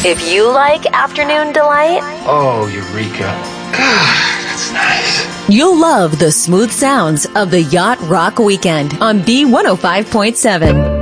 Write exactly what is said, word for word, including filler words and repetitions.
If you like afternoon delight, oh, Eureka. God, that's nice. You'll love the smooth sounds of the Yacht Rock Weekend on B one oh five point seven.